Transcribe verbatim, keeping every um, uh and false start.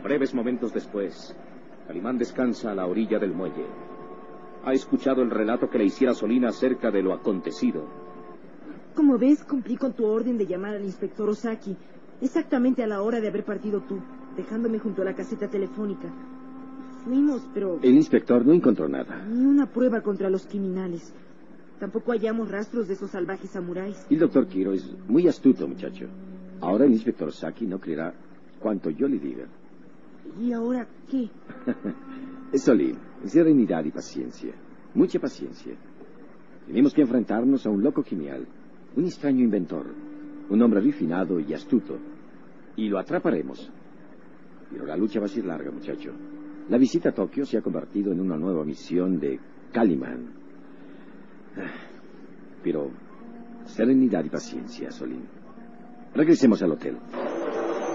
Breves momentos después, Calimán descansa a la orilla del muelle. Ha escuchado el relato que le hiciera Solina acerca de lo acontecido. Como ves, cumplí con tu orden de llamar al inspector Ozaki, exactamente a la hora de haber partido tú, dejándome junto a la caseta telefónica. Fuimos, pero... El inspector no encontró nada. Ni una prueba contra los criminales. Tampoco hallamos rastros de esos salvajes samuráis. El doctor Kiro es muy astuto, muchacho. Ahora el inspector Saki no creerá cuanto yo le diga. ¿Y ahora qué? Solín, serenidad y paciencia. Mucha paciencia. Tenemos que enfrentarnos a un loco genial, un extraño inventor, un hombre refinado y astuto. Y lo atraparemos. Pero la lucha va a ser larga, muchacho. La visita a Tokio se ha convertido en una nueva misión de Calimán. Pero serenidad y paciencia, Solín. Regresemos al hotel.